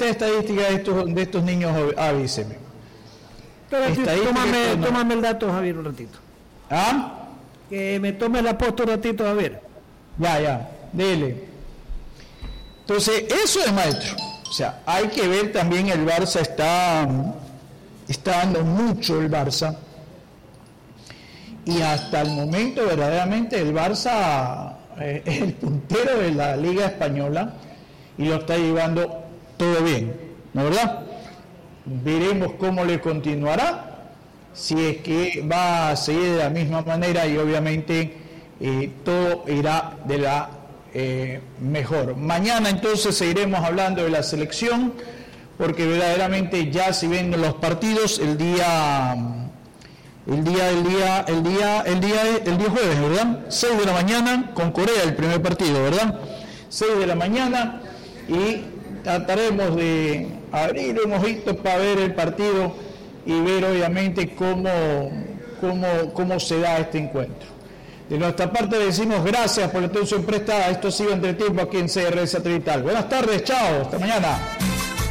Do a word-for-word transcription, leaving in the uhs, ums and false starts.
la estadística de estos, de estos niños, avíseme. Tómame, no. tómame el dato, Javier, un ratito. ¿Ah? Que me tome la posta un ratito, Javier. Ya, ya, dele. Entonces, eso es, maestro. O sea, hay que ver también, el Barça está, está dando mucho el Barça. Y hasta el momento, verdaderamente, el Barça eh, es el puntero de la Liga Española y lo está llevando todo bien, ¿no es verdad? Veremos cómo le continuará, si es que va a seguir de la misma manera, y obviamente eh, todo irá de la eh, mejor. Mañana entonces seguiremos hablando de la selección, porque verdaderamente ya si ven los partidos el día el día el día el día el día el día jueves, ¿verdad? seis de la mañana con Corea, el primer partido, ¿verdad? seis de la mañana, y trataremos de abrir un ojito para ver el partido y ver obviamente cómo, cómo, cómo se da este encuentro. De nuestra parte decimos gracias por la atención prestada. Esto ha sido Entretiempo aquí en C R Satelital. Buenas tardes, chao, hasta mañana.